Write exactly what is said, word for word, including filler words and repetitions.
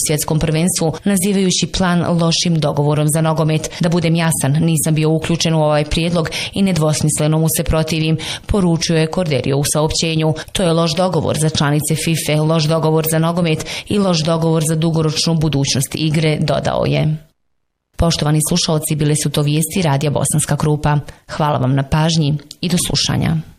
svjetskom prvenstvu, nazivajući plan lošim dogovorom za nogomet. Da budem jasan, nisam bio uključen u ovaj prijedlog i nedvosmisleno mu se protivim, poručio je Corderio u saopćenju. To je loš dogovor za članice FIFA, loš dogovor za nogomet i loš dogovor za dugoročnu budućnost igre, dodao je. Poštovani slušalci, bile su to vijesti Radija Bosanska Krupa. Hvala vam na pažnji i do slušanja.